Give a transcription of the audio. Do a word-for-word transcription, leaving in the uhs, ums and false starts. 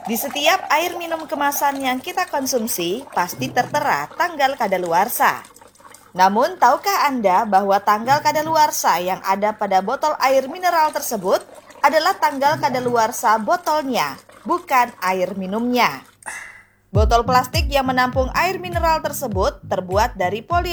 Di setiap air minum kemasan yang kita konsumsi, pasti tertera tanggal kadaluarsa. Namun, tahukah Anda bahwa tanggal kadaluarsa yang ada pada botol air mineral tersebut adalah tanggal kadaluarsa botolnya, bukan air minumnya? Botol plastik yang menampung air mineral tersebut terbuat dari poli